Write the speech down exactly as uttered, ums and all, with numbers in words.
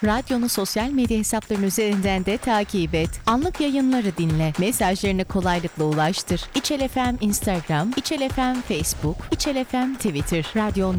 Radyonu sosyal medya hesaplarının üzerinden de takip et. Anlık yayınları dinle. Mesajlarını kolaylıkla ulaştır. İçel F M Instagram, İçel F M Facebook, İçel F M Twitter. Radyon